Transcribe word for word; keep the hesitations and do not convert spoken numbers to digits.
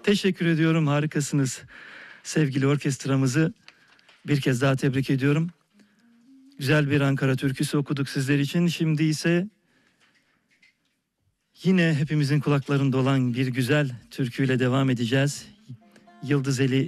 Teşekkür ediyorum, harikasınız. Sevgili orkestramızı bir kez daha tebrik ediyorum. Güzel bir Ankara türküsü okuduk sizler için. Şimdi ise yine hepimizin kulaklarında olan bir güzel türküyle devam edeceğiz. Yıldız Eli